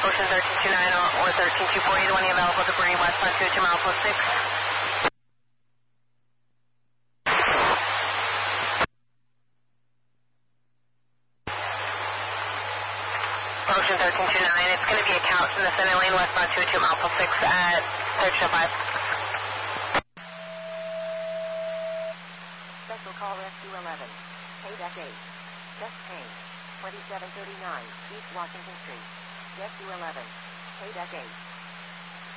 Ocean 1329 or 13240, the one available to bring westbound 22 miles with 6. Ocean 1329, it's going to be a couch in the center lane, westbound 22 miles with 6 at 1305. Special call Rescue 11. Payback 8. Just pain. 2739 East Washington Street. Rescue 11. Payback 8.